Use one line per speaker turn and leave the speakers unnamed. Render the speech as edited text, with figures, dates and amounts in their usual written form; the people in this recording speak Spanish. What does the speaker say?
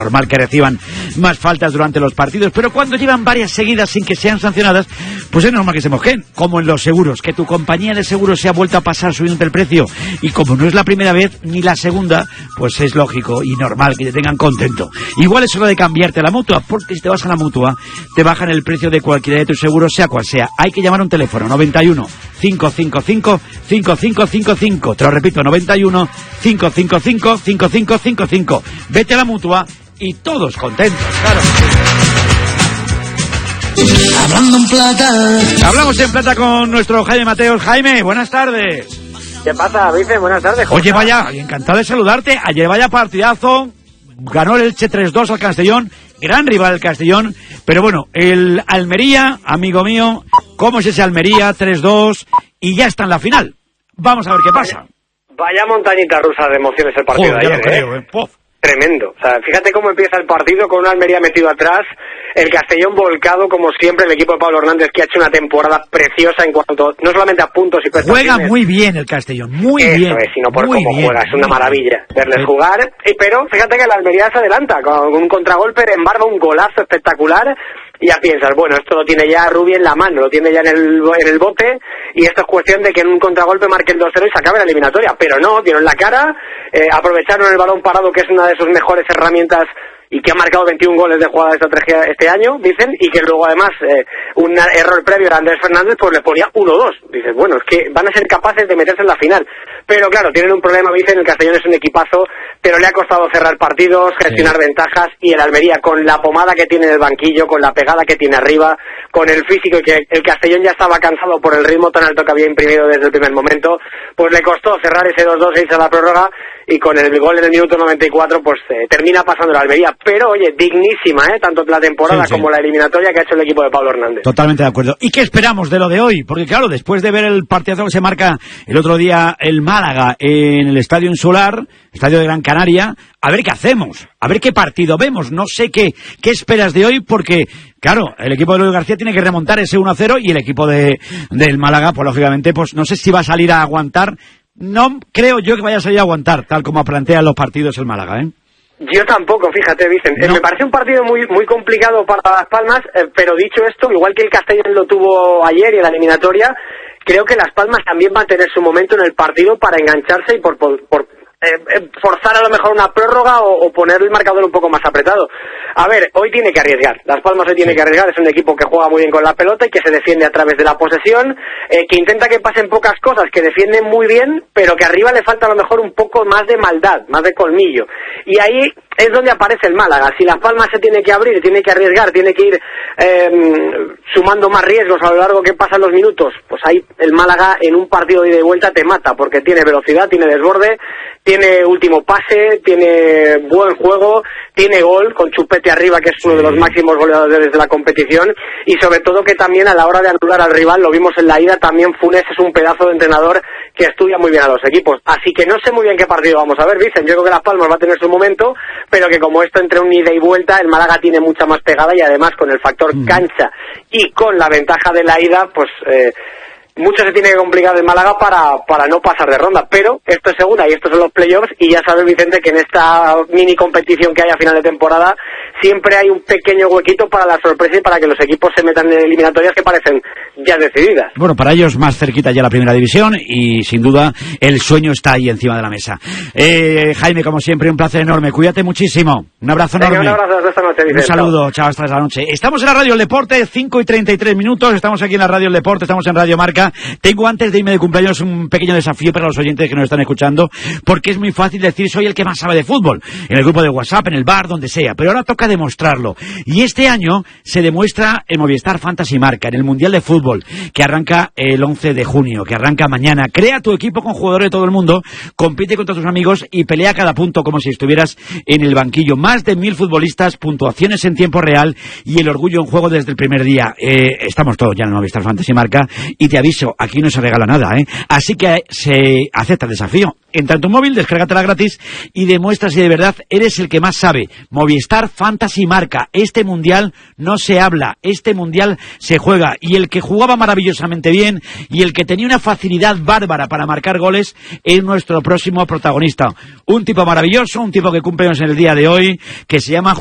normal que reciban más faltas durante los partidos, pero cuando llevan varias seguidas sin que sean sancionadas, pues es normal que se mojen, como en los seguros, que tu compañía de seguros se ha vuelto a pasar subiendo el precio, y como no es la primera vez ni la segunda, pues es lógico y normal que te tengan contento. Igual es hora de cambiarte a la Mutua, porque si te vas a la Mutua, te bajan el precio de cualquiera de tus seguros, sea cual sea. Hay que llamar a un teléfono, 91 555 5555, te lo repito, 91 555 5555. Vete a la Mutua y todos contentos, claro. Hablamos en plata con nuestro Jaime Mateos. Jaime, buenas tardes.
¿Qué pasa, Vicente? Buenas tardes.
Oye, vaya, encantado de saludarte. Ayer vaya partidazo, ganó el Elche 3-2 al Castellón, gran rival el Castellón, pero bueno, el Almería, amigo mío, ¿cómo es ese Almería? 3-2 y ya está en la final. Vamos a ver qué pasa.
Vaya montañita rusa de emociones el partido de ayer,
ya lo creo,
Tremendo. O sea, fíjate cómo empieza el partido con un Almería metido atrás, el Castellón volcado como siempre, el equipo de Pablo Hernández que ha hecho una temporada preciosa en cuanto, no solamente a puntos y prestaciones.
Juega muy bien el Castellón, muy
Eso
bien.
Eso es, sino por
cómo
juega, es una maravilla verles jugar, pero fíjate que el Almería se adelanta, con un contragolpe, embarga un golazo espectacular. Y ya piensas, bueno, esto lo tiene ya Rubi en la mano, lo tiene ya en el bote, y esto es cuestión de que en un contragolpe marque el 2-0 y se acabe la eliminatoria. Pero no, dieron la cara, aprovecharon el balón parado, que es una de sus mejores herramientas, y que ha marcado 21 goles de jugada de estrategia este año, dicen, y que luego además un error previo de Andrés Fernández pues le ponía 1-2. Dices, bueno, es que van a ser capaces de meterse en la final. Pero claro, tienen un problema, dicen, el Castellón es un equipazo, pero le ha costado cerrar partidos, gestionar ventajas, y el Almería, con la pomada que tiene en el banquillo, con la pegada que tiene arriba, con el físico, y que el Castellón ya estaba cansado por el ritmo tan alto que había imprimido desde el primer momento, pues le costó cerrar ese 2-2 e irse a la prórroga, y con el gol en el minuto 94 pues termina pasando la Almería. Pero oye, dignísima, tanto la temporada como la eliminatoria que ha hecho el equipo de Pablo Hernández.
Totalmente de acuerdo. ¿Y qué esperamos de lo de hoy? Porque claro, después de ver el partidazo que se marca el otro día el Málaga en el Estadio Insular, Estadio de Gran Canaria, a ver qué hacemos, a ver qué partido vemos. No sé qué esperas de hoy, porque claro, el equipo de Luis García tiene que remontar ese 1-0 y el equipo del Málaga, pues lógicamente, pues no sé si va a salir a aguantar. No creo yo que vaya a salir a aguantar, tal como plantean los partidos el Málaga,
Yo tampoco, fíjate, Vicente.
No.
Me parece un partido muy muy complicado para Las Palmas, pero dicho esto, igual que el Castellón lo tuvo ayer y en la eliminatoria, creo que Las Palmas también va a tener su momento en el partido para engancharse y por forzar a lo mejor una prórroga o poner el marcador un poco más apretado. A ver, hoy tiene que arriesgar. Las Palmas hoy tiene que arriesgar. Es un equipo que juega muy bien con la pelota y que se defiende a través de la posesión, que intenta que pasen pocas cosas, que defiende muy bien, pero que arriba le falta a lo mejor un poco más de maldad, más de colmillo. Y ahí es donde aparece el Málaga. Si Las Palmas se tiene que abrir, tiene que arriesgar, tiene que ir sumando más riesgos a lo largo que pasan los minutos, pues ahí el Málaga en un partido de ida y vuelta te mata, porque tiene velocidad, tiene desborde, tiene último pase, tiene buen juego, tiene gol con Chupete arriba, que es uno de los máximos goleadores de la competición, y sobre todo que también a la hora de anular al rival, lo vimos en la ida, también Funes es un pedazo de entrenador que estudia muy bien a los equipos. Así que no sé muy bien qué partido vamos a ver, dicen. Yo creo que Las Palmas va a tener su momento, pero que como esto entre un ida y vuelta, el Málaga tiene mucha más pegada, y además con el factor cancha y con la ventaja de la ida, pues mucho se tiene que complicar el Málaga para no pasar de ronda, pero esto es segunda y estos son los playoffs, y ya sabes, Vicente, que en esta mini competición que hay a final de temporada siempre hay un pequeño huequito para la sorpresa y para que los equipos se metan en eliminatorias que parecen ya decididas.
Bueno, para ellos más cerquita ya la primera división, y sin duda el sueño está ahí encima de la mesa. Jaime, como siempre, un placer enorme. Cuídate muchísimo. Un abrazo enorme.
Un abrazo hasta esta noche, Vicente.
Un saludo, chao, hasta esta noche. Estamos en la Radio El Deporte, 5:33 minutos. Estamos aquí en la Radio El Deporte, estamos en Radio Marca. Tengo, antes de irme de cumpleaños, un pequeño desafío para los oyentes que nos están escuchando, porque es muy fácil decir soy el que más sabe de fútbol, en el grupo de WhatsApp, en el bar, donde sea, pero ahora toca demostrarlo. Y este año se demuestra en Movistar Fantasy Marca, en el Mundial de Fútbol, que arranca el 11 de junio, que arranca mañana. Crea tu equipo con jugadores de todo el mundo, compite contra tus amigos y pelea cada punto como si estuvieras en el banquillo. Más de 1000 futbolistas, puntuaciones en tiempo real y el orgullo en juego desde el primer día. Estamos todos ya en Movistar Fantasy Marca, y te aviso, aquí no se regala nada, Así que se acepta el desafío. Entra en tu móvil, descárgatela gratis y demuestra si de verdad eres el que más sabe. Movistar Fantasy Marca. Este mundial no se habla, este mundial se juega. Y el que jugaba maravillosamente bien y el que tenía una facilidad bárbara para marcar goles es nuestro próximo protagonista. Un tipo maravilloso, un tipo que cumple años en el día de hoy, que se llama